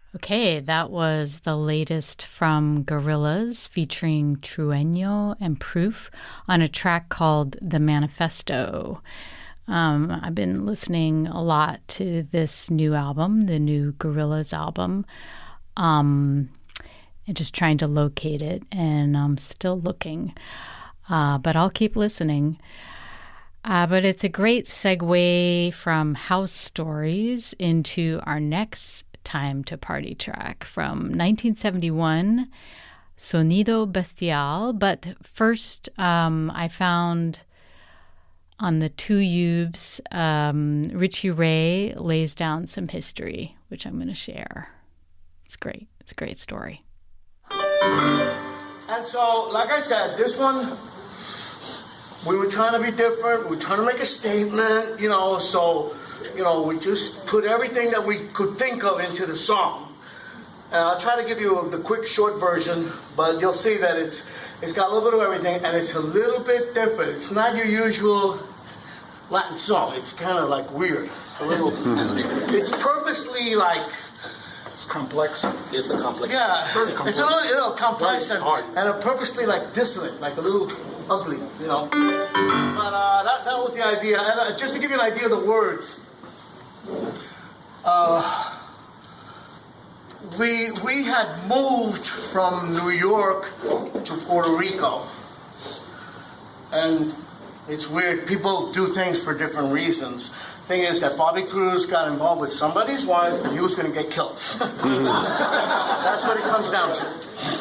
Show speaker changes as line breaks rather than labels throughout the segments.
Okay, that was the latest from Gorillaz featuring Trueno and Proof on a track called The Manifesto. I've been listening a lot to this new album, the new Gorillaz album, and just trying to locate it, and I'm still looking, but I'll keep listening. But it's a great segue from House Stories into our next Time to Party track from 1971, Sonido Bestial. But first, I found on the Two Ubes, Richie Ray lays down some history, which I'm going to share. It's great. It's a great story.
And so, like I said, this one, we were trying to be different. We were trying to make a statement, so... we just put everything that we could think of into the song. And I'll try to give you the quick, short version, but you'll see that it's got a little bit of everything, and it's a little bit different. It's not your usual Latin song. It's kind of like weird. A little. It's purposely like...
It's complex. It's a complex.
Yeah, it's a little complex and purposely like dissonant, like a little ugly, But that was the idea. And just to give you an idea of the words, we had moved from New York to Puerto Rico, and it's weird. People do things for different reasons. Thing is that Bobby Cruz got involved with somebody's wife, and he was going to get killed. That's what it comes down to.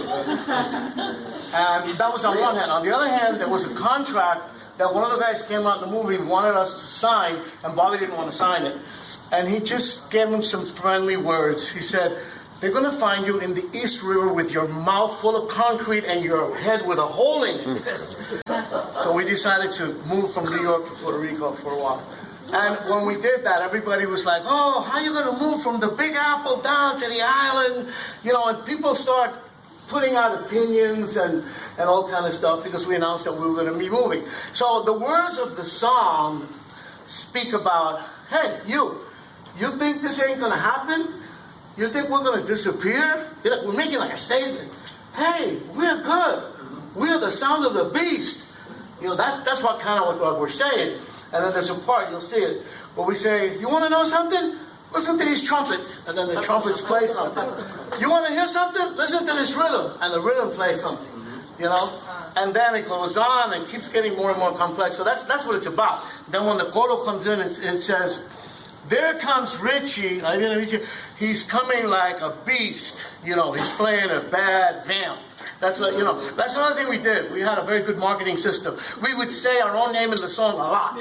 And that was on one hand. On the other hand, there was a contract that one of the guys came out in the movie wanted us to sign, and Bobby didn't want to sign it. And he just gave him some friendly words. He said, "They're going to find you in the East River with your mouth full of concrete and your head with a hole in it." So we decided to move from New York to Puerto Rico for a while. And when we did that, everybody was like, "Oh, how are you going to move from the Big Apple down to the island?" And people start putting out opinions and all kind of stuff because we announced that we were going to be moving. So the words of the song speak about, hey, you think this ain't going to happen? You think we're going to disappear? We're making like a statement. Hey, we're good. We're the sound of the beast. That's what kind of what we're saying. And then there's a part, you'll see it, where we say, you want to know something? Listen to these trumpets. And then the trumpets play something. You want to hear something? Listen to this rhythm. And the rhythm plays something. And then it goes on and keeps getting more and more complex. So that's what it's about. Then when the coro comes in, it says, there comes Richie. He's coming like a beast. He's playing a bad vamp. That's that's another thing we did. We had a very good marketing system. We would say our own name in the song a lot.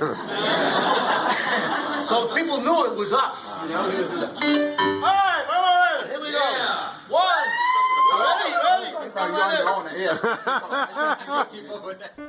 So people knew it was us. All right, here we go. Yeah. One. Ready? Come on in.